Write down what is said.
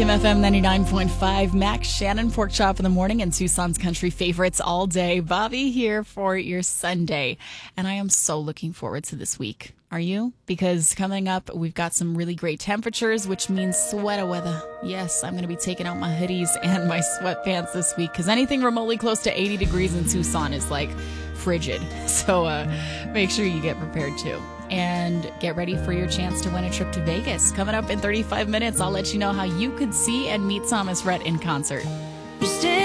Kim FM 99.5, Max Shannon, Pork Chop in the morning, and Tucson's country favorites all day. Bobby here for your Sunday, and I am so looking forward to this week. Are you? Because coming up, we've got some really great temperatures, which means sweater weather. Yes, I'm going to be taking out my hoodies and my sweatpants this week, because anything remotely close to 80 degrees in Tucson is like frigid. So make sure you get prepared too. And get ready for your chance to win a trip to Vegas. Coming up in 35 minutes, I'll let you know how you could see and meet Thomas Rhett in concert.